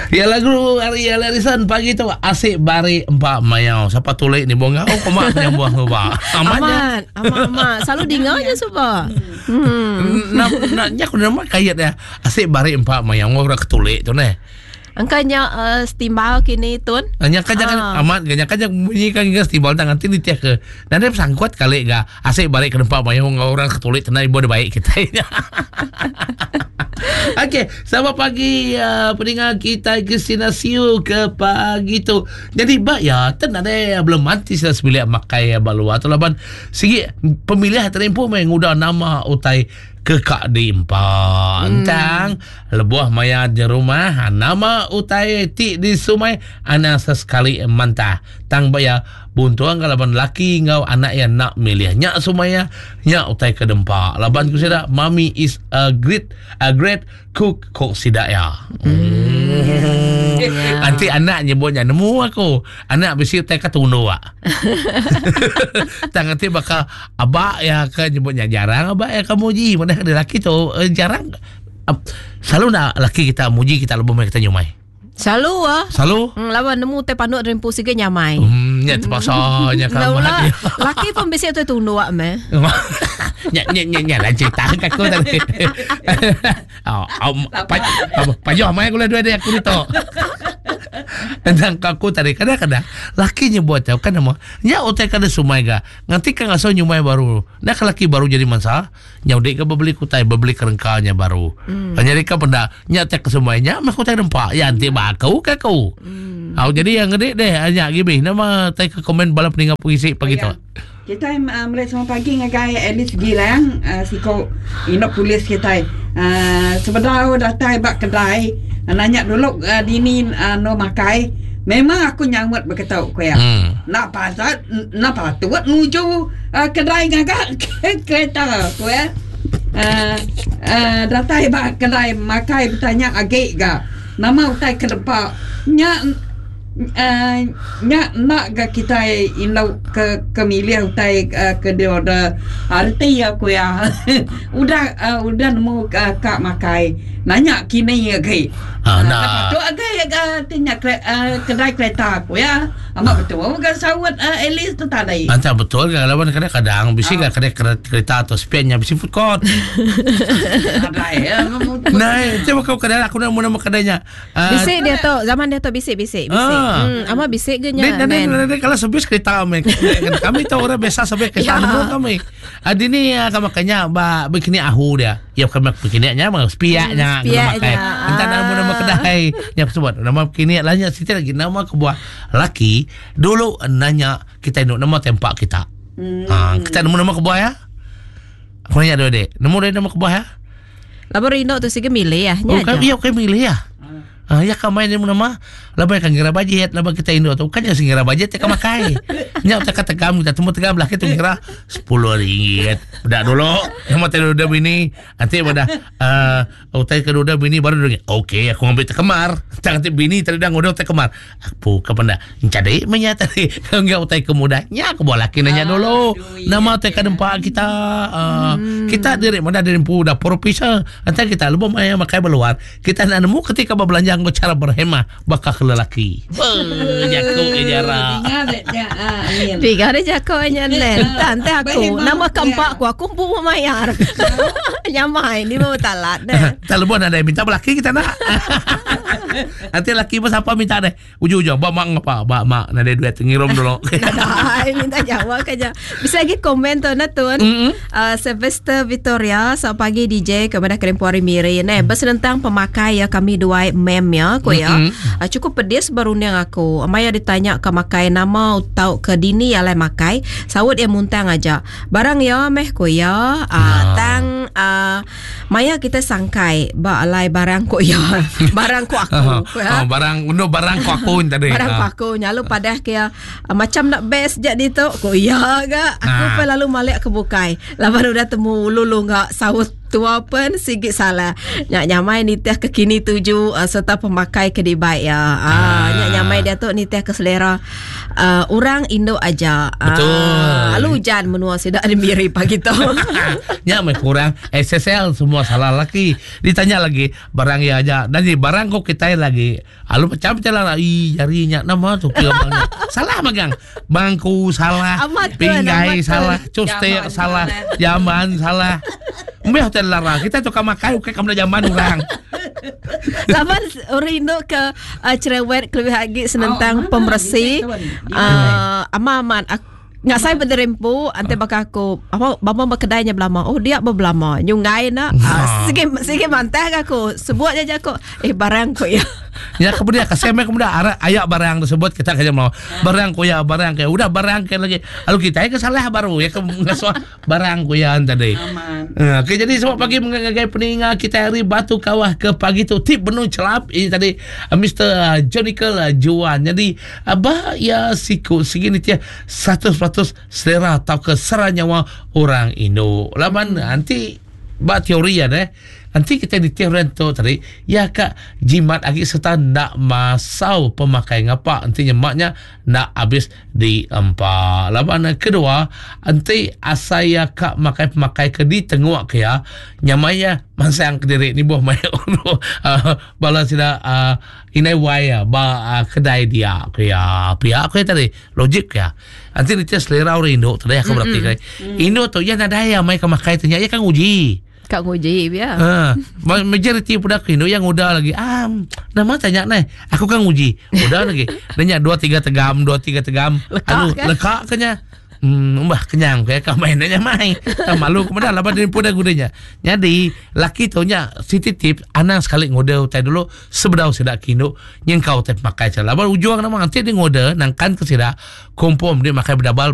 Ya lagu Arya Larisan pagi tu asik bari empat mayau. Siapa tulis ni bonga komak yang buah ngoba. Amat. Selalu dengar je suka. Nak nyak nama kayat ya. Asik bari empat mayau orang ketulis tu ne. Angkanya stimbal kini tun. Nya kan jangan amat nya kan jangan bunyikan ke stimbal tangan tin tiak ke. Dan dia sangkut kali ga asik bari ke empat mayau orang ketulis tenai boleh baik kita. Okey, selamat pagi pendengar kita Christina Siu ke pagi tu. Jadi ya ten ada belum mati sudah sembilan makai balu atau laban sigi pemilih terempu mengudah nama utai kekak di empat tang lebuah maya di rumah nama utai ti di sumai anak sesekali mantah tang baya buntuang kalaban laki ngau anak yang nak milih nyak sumaya nyak utai ke dempak laban ku sida mami is a great cook sida ya. Nanti anak nyebutnya nemu aku anak besi utai ke tunu wak. Tang nanti bakal abak ya ke nyebutnya jarang abak ya kamu ji mana ada laki tu jarang selalu nak laki kita muji kita lebih kita nyumai. Selalu. Lawan nemu teh panduk rempu sikit nyamai. Nya terpaksa nya kamu lagi. Laki pun biasa tu tunu wak meh. Nya lah cerita aku tadi. Pajah mai aku lah dua dia aku itu. Tentang aku tadi kadang-kadang lakinya buat tahu kan nama nya otak kada sumai ga nganti kan aso nyumai baru nak laki baru jadi masa nya udik ke beli kutai beli kerengkanya baru nyari ka benda nya tek sumai nya mah kutai dempak ya anti bakau ka kau jadi yang gede deh nya gibi nama tai ke komen bala peninggal puisi pagi tu kita mulai sama pagi ngagai Alice Gilang siko ino polis kita sebenarnya datang bak kedai nanya dulu dini no makai memang aku nyamut berkata aku ya nak patut nuju kedai ngagai kereta aku ya datang bak kedai makai bertanya agak ga nama utai ke depan nak ga kita inau ke milih utai ke dia order arti aku ya udah nemu kak makai nanya kini agak tu agak tanya kedai kereta aku ya amat betul bukan sawat Alice tu tadi antara betul kadang-kadang bisi ga kedai kereta atau spiannya bisi food court nah coba kau kedai aku nak nama kedainya bisik dia tu zaman dia tu bisik ama bisik ge nya men kalau sebis kereta kami tu orang biasa sampai kereta nemu kami adini makanya ba begini ahu dia ya kami begininya mah spiaknya entah nama kedai yang sebut nama begini lainnya situ lagi nama kebuah laki dulu nanya kita nama tempat kita kita nama kebuah ya aku nanya dulu dek nama kebuah ya Laborindo tu sige milih ya nya iya okay milih ya ya kamay ni mo nama labay kang gira budget labay kita Indo tu kan yang singira budget ya kamakai nya utak kata kamu kita temu tegam lah kita ngira 10 ringgit udah dulu nama tadi udah bini nanti pada utai kedua bini baru ringgit oke aku ngambil tekemar nanti bini tadi dah udah utai kemar aku kapan dah jadi menyata tadi enggak utai kemudanya aku bawa laki nanya dulu nama utai kadempak kita kita dari mana dari udah profesor nanti kita lebih makai beluar kita nak nemu ketika berbelanja nggo cara berhemah bakal ke lelaki. Jago ejara. Tiga hari jago nyanlen. Tante aku nama kampak aku pun mayar. Nyamai ni mau talat deh. Telepon ada minta lelaki kita nak. Nanti lelaki pas apa minta deh. Ujung-ujung bak mak ngapa? Bak mak ada duit ngirom dulu. Dah minta jawab aja. Bisa lagi komen tu na tun. Sylvester Victoria selamat pagi DJ kepada Krempuari Miri. Bas tentang pemakai ya kami dua mem ya ko ya. Cukup pedis baru yang aku. Maya ditanya ke makai nama tahu ke dini ya lai makai. Sawut yang muntang aja. Barang ya meh ko ya. Tang Maya kita sangkai ba alai barang ko ya. Barang ko aku. Barang ko aku tadi. Barang ko aku nyalu pada kaya macam nak best jadi tu ko ya ga. Aku pa lalu malik ke bukai. Laban udah temu lulu enggak sawut tua pun sikit salah. Nyak nyamai ni teh kekini tuju serta pemakai kedibai ya. Nyak nyamai dia tu ni teh ke selera orang Indo aja. Betul. Lalu hujan menua sidak ada mirip pagi tu. Nyak mai kurang SSL semua semua salah lagi. Ditanya lagi barang ya aja. Nanti barang kok kita lagi. Lalu macam-macam lah. Jarinya nama tu kira bangnya. Salah magang. Bangku salah. Pinggai salah. Costek salah. Zaman salah. Mbah hotel larang. Kita tu kamakai kayak kamu zaman orang. Laman Rindo ke cerewet kelebih lagi senentang pembersih. Aman nggak saya berderempu ante baka aku apa bapa berkedainya belama. Oh dia berlama nyungai na sige mantah aku sebut aja aku barang ko ya. Ya kemudian kesemek kemudian ayak barang tersebut kita kayak mau barang ko ya udah barang kayak lagi. Lalu kita ke salah baru ya ke barang ko ya tadi. Oke, jadi semua pagi mengagai peninga kita hari batu kawah ke pagi tu tip penuh celap ini tadi Mr. Jonikel Juan. Jadi abah ya siku segini dia 100% selera atau kesera nyawa orang Indo. Laman nanti ba teori ya deh. Nanti kita di teori tu tadi ya kak jimat lagi serta nak masau pemakai ngapa nanti nyemaknya nak habis di empat. Laban kedua nanti asaya kak makai ke di tengok ke ya nyamanya masa yang kediri ni buah mai bala sida inai waya ba kedai dia ke ya pihak ke tadi logik ya. Nanti dia selera orang Indo tadi aku berarti kan Indo tu ya ada ya mai ke makai tu ya kan uji Kak nguji ya. Majority budak Indo yang udah lagi nama tanya nih aku kan uji udah lagi nanya 2-3 tegam lekak kenya mbah kenyang kayak kau mainnya main malu kemudian lapan dari puda gudanya jadi laki tu nya city tip anang sekali ngode utai dulu sebedau sedak Indo yang kau tep makai celah lapan ujung nama nanti dia ngode nangkan ke sedak kompom dia makai bedabal